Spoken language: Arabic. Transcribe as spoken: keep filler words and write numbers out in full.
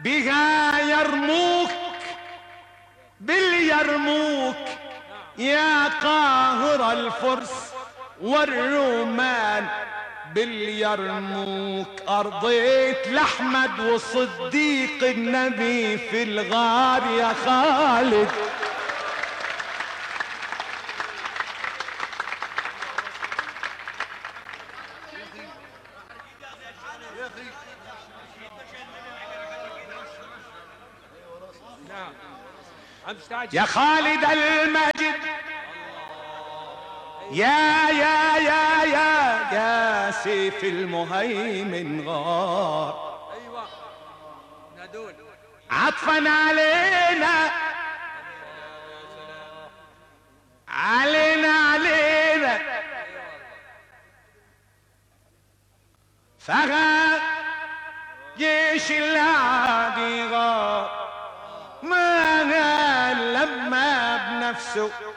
بها يرموك باليرموك يا قاهر الفرس والرومان، باليرموك أرضيت لأحمد وصديق النبي في الغار يا خالد. يا خالد المجد يا يا يا يا يا سيف المهيمن غار، ايوه نادون عطفا علينا علينا علينا فغى جيش العادي غار، ما قال لما بنفسه